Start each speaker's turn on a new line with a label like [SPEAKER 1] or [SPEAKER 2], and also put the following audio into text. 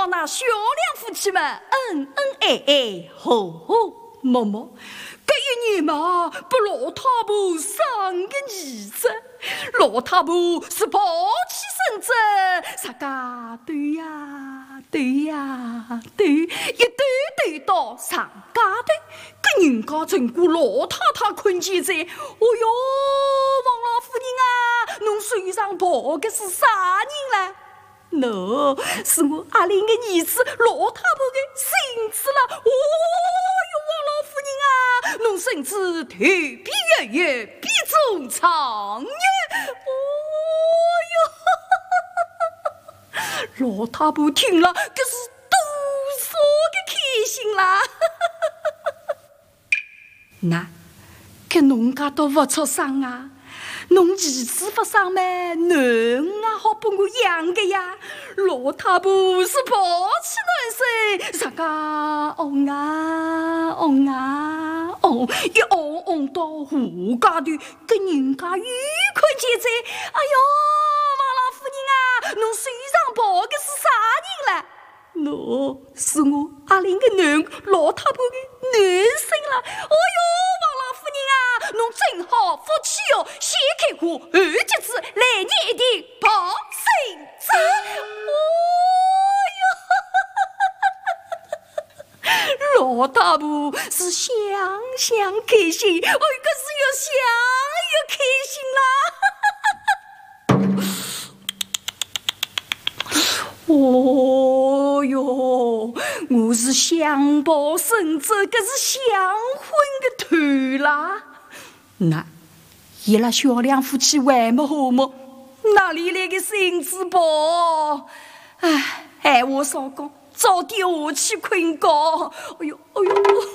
[SPEAKER 1] 好那小两夫妻们恩恩爱爱，和和睦睦。这一年嘛，不老太婆生个儿子，老太婆是抱起身子，啥个对呀对呀对，一对对到上家的，跟人家整个老太太困见在，哦哟，王老夫人啊，侬身上抱的是啥人了？喏，是我阿玲的儿子老太婆的孙子了。哦哟，王老夫人啊，侬孙子头皮圆圆，鼻中长眼。哦哟，老太婆听了可是多少的开心啦。那，给侬家都不出声啊。侬儿子不生咩？囡啊好把我养的呀！老太婆是抱起男生，啥个哦啊哦啊哦，一哦哦到胡家头，跟人家愉快结在。哎哟，王老夫人啊，侬身上抱的是啥人了？喏，是我阿玲的囡，老太婆的男生了。哦哟，王老夫人啊，侬真好福气哦！先开花，二节子来年一定抱孙子。哦哟，老太婆是想想开心，可是越想越开心啦。哦哟，我是想抱孙子，可是想婚的头啦。那伊拉小两夫妻还没好么？哪里来个孙子抱？哎，闲话少讲，早点下去困觉。哎呦哎呦！